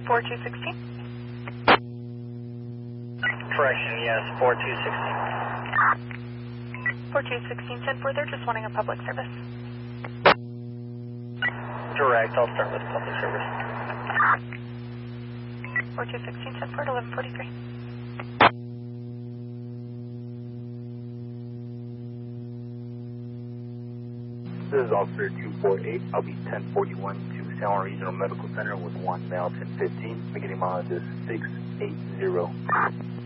4216. Correction, yes, 4216. 4216, 10 for they're just wanting a public service. Direct, I'll start with public service. 4216, 10 for 1143. This is Officer 248. I'll be 1041 to San Juan Regional Medical Center with 1 male 1015. Beginning mileage is 680.